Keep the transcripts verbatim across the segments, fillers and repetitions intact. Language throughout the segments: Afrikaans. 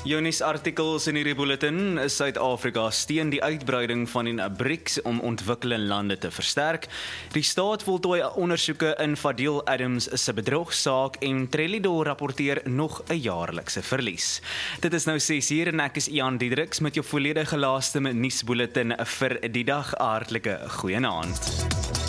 Jou nuusartikels in hierdie bulletin is Suid-Afrika steun die uitbreiding van die BRICS om ontwikkelende lande te versterk. Die staat voltooi ondersoeke in Fadil Adams se bedrogsaak en Trellidor rapporteer nog 'n jaarlikse verlies. Dit is nou ses uur en ek is Ian Diedriks met jou volledige laaste nuusbulletin vir die dag. Hartlike goeienaand.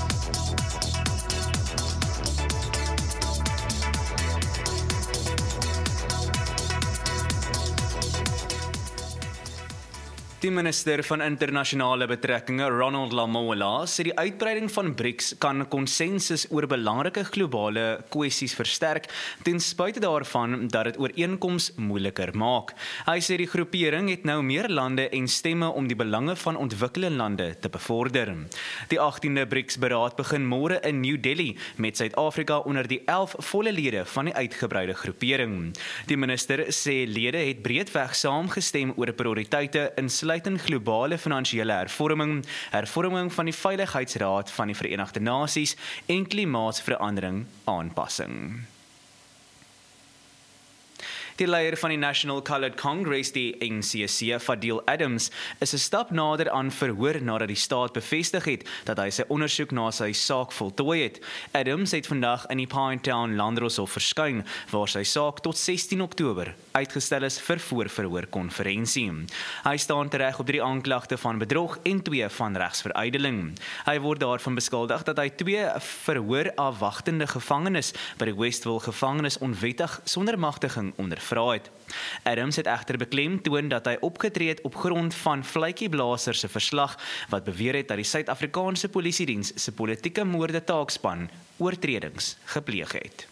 Die minister van internasionale betrekkinge, Ronald Lamola, sê die uitbreiding van BRICS kan konsensus oor belangrike globale kwessies versterk, ten spyte daarvan dat dit ooreenkoms moeiliker maak. Hy sê die groepering het nou meer lande en stemme om die belange van ontwikkelende lande te bevorder. Die agtiende BRICS-beraad begin môre in New Delhi met Suid-Afrika onder die elf volle lede van die uitgebreide groepering. Die minister sê lede het breedweg saamgestem oor prioriteite insluitend in globale finansiële hervorming, hervorming van die Veiligheidsraad van die Verenigde Nasies en klimaatsverandering aanpassing. Die leier van die National Coloured Congress, die N C C, Fadil Adams, is 'n stap nader aan verhoor nadat die staat bevestig het dat hy sy ondersoek na sy saak voltooi het. Adams het vandag in die Pinetown Landdroshof verskyn, waar sy saak tot sestien Oktober uitgestel is vir voorverhoorkonferensie. Hy staan tereg op drie aanklagte van bedrog en twee van regsverydeling. Hy word daarvan beskuldig dat hy twee verhoor afwagtende gevangenes by die Westville gevangenis onwettig sonder magtiging onder het. Adams het egter beklemtoon dat hy opgetree het op grond van Vletjie Blaser se verslag wat beweer het dat die Suid-Afrikaanse Polisiediens se politieke moorde taakspan oortredings gepleeg het.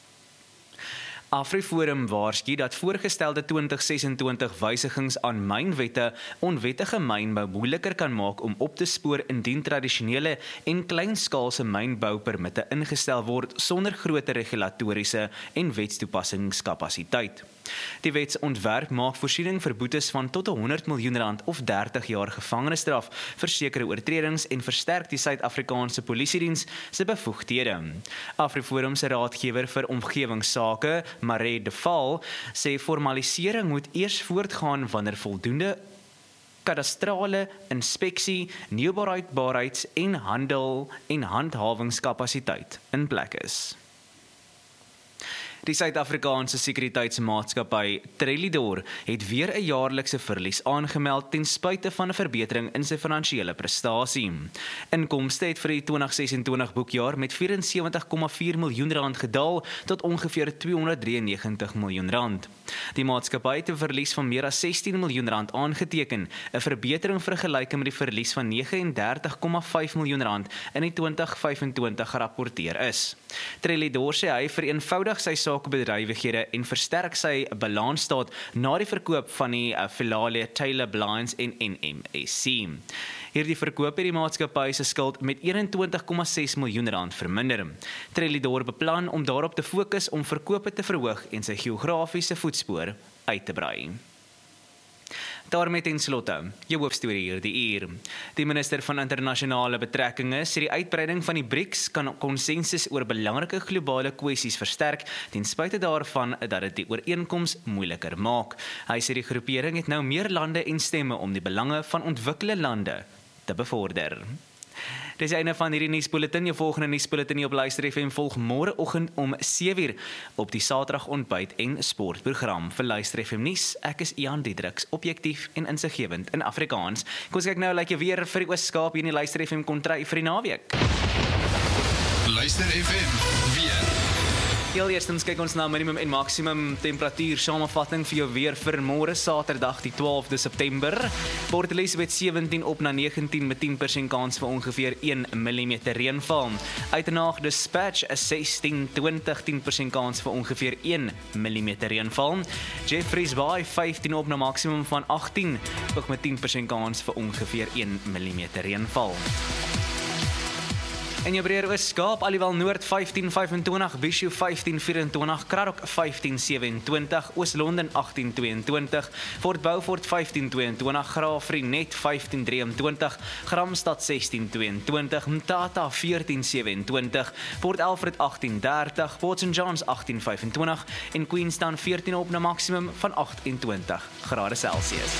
AfriForum waarsku dat voorgestelde twintig sesentwintig wysigings aan mynwette onwettige mynbou moeiliker kan maak om op te spoor indien tradisionele en kleinskaalse mynboupermitte ingestel word sonder groter regulatoriese en wetstoepassingskapasiteit. Die wetsontwerp maak voorsiening vir boetes van tot honderd miljoen rand of dertig jaar gevangenisstraf vir sekere oortredings en versterk die Suid-Afrikaanse Polisiediens se bevoegdhede. AfriForum se raadgewer vir omgewingsake, Maree de Val, sê formalisering moet eers voortgaan wanneer voldoende kadastrale inspeksie, nieuwbaarheidbaarheids en handel en handhawingskapasiteit in plek is. Die Suid-Afrikaanse sekuriteitsmaatskappy Trellidor het weer 'n jaarlikse verlies aangemeld ten spyte van 'n verbetering in sy finansiële prestasie. Inkomste het vir die twintig sesentwintig boekjaar met vierensewentig komma vier miljoen rand gedaal tot ongeveer tweehonderddrieënnegentig miljoen rand. Die maatskappy het 'n verlies van meer as sestien miljoen rand aangeteken, 'n verbetering vergelyking met die verlies van negenendertig komma vyf miljoen rand in die twintig vyfentwintig gerapporteer is. Trellidor sê hy vereenvoudig sy sakebedrywighede en versterk sy balansstaat na die verkoop van die filiale Taylor Blinds en N M S C. Hierdie verkoop het die maatskappy se skuld met eenentwintig komma ses miljoen rand verminder. Trellidor beplan om daarop te fokus om verkope te verhoog en sy geografiese voetspoor uit te brei. Daarmee ten slotte, jou hoofstorie hierdie uur. Die minister van internasionale betrekkinge sê die uitbreiding van die BRICS kan konsensus oor belangrike globale kwessies versterk, ten spyte daarvan dat dit die ooreenkoms moeiliker maak. Hy sê die groepering het nou meer lande en stemme om die belange van ontwikkelende lande te bevorder. Dis einde van hierdie nuusbulletin. Jou volgende nuusbulletin op Luister F M volg môreoggend om sewe uur op die Saterdag ontbyt en sportprogram vir Luister F M nuus. Ek is Ian Diedriks, objektief en insiggewend in Afrikaans. Kom ons kyk nou like jy weer vir die Oos-Kaap hier in die Luister F M kontry vir die naweek. Luister F M weer. Heel eerstens kyk ons na minimum en maksimum temperatuur samevatting vir jou weer vir môre Saterdag die twaalfde September. Port Elizabeth sewentien op na negentien met tien persent kans vir ongeveer een millimeter reënval. Uitenaag Dispatch is sestien twintig tien persent kans vir ongeveer een millimeter reënval. Jeffreys Bay vyftien op na maksimum van agttien, ook met tien persent kans vir ongeveer een millimeter reënval. In jou breër Oos-Kaap, Aliwal Noord vyftien vyf en twintig, Bhisho vyftien vyf en twintig, Kraddock vyftien sewe en twintig, Oos-London agttien twee en twintig, Fort Beaufort vyftien twee en twintig, Graafrenet vyftien drie en twintig, Gramstad sestien twee en twintig, Mthatha veertien sewe en twintig, Port Alfred agttien dertig, Port Saint Johns agttien vyf en twintig en Queenstown veertien op na maksimum van agt en twintig grade Celsius.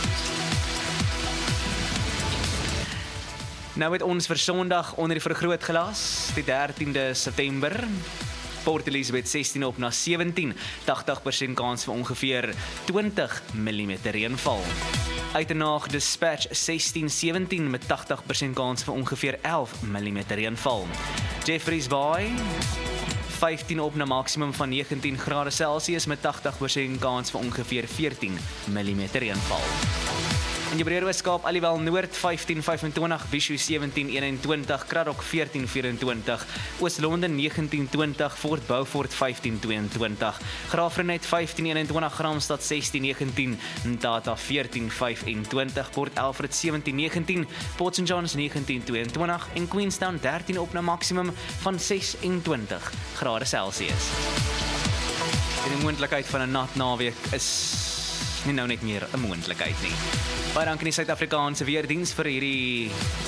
Nou met ons vir Sondag onder die vergrootglas, die dertiende September. Port Elizabeth sestien op na sewentien, agtig persent kans vir ongeveer twintig millimeter reënval. Uitenaag Dispatch sestien sewentien met agtig persent kans vir ongeveer elf millimeter reënval. Jeffreys Bay vyftien op na maksimum van negentien grade Celsius met agtig persent kans vir ongeveer veertien millimeter reënval. In jou breër Oos-Kaap, Aliwal Noord vyftien vyf en twintig, Bhisho sewentien een en twintig, Kraddock veertien vyf en twintig, Oos-London negentien twintig, Fort Beaufort vyftien twee en twintig, Graafrenet vyftien een en twintig, Gramstad sestien negentien, Mthatha veertien vyf en twintig, Port Alfred sewentien negentien, Port Saint Johns negentien twee en twintig en Queenstown dertien op na maksimum van ses en twintig grade Celsius. En die moontlikheid van 'n nat naweek is nie nou net meer 'n moontlikheid nie. Baie dankie aan die Suid-Afrikaanse Weerdiens vir hierdie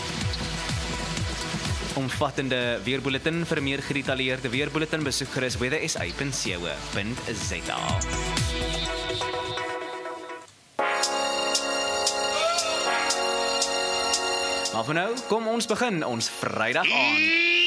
omvattende weerbulletin. Vir 'n meer gedetailleerde weerbulletin besoek gerus weather s a punt co punt z a. Maar vir nou, kom ons begin ons Vrydag aan.